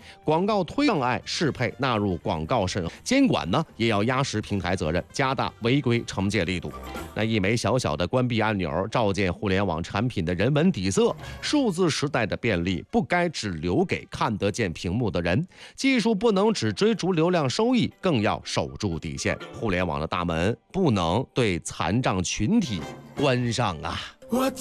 广告推障碍适配纳入广告审核监管呢，也要压实平台责任，加大违规惩戒力度。那一枚小小的关闭按钮，照见互联网产品的人文底色。数字时代的便利不该只留给看得见屏幕的人，技术不能只追逐流量收益，更要守住底线。互联网的大门不能对残障群体关上啊！